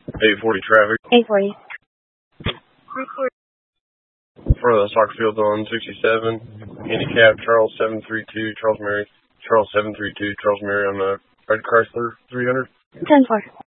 840 traffic. 840. Front of the soccer field on 67. Handicap Charles 732, Charles Mary on the red Chrysler 300. 10-4.